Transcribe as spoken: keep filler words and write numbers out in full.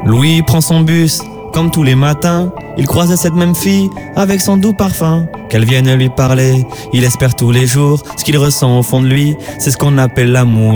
Louis prend son bus, comme tous les matins. Il croise cette même fille avec son doux parfum. Qu'elle vienne lui parler, il espère tous les jours. Ce qu'il ressent au fond de lui, c'est ce qu'on appelle l'amour.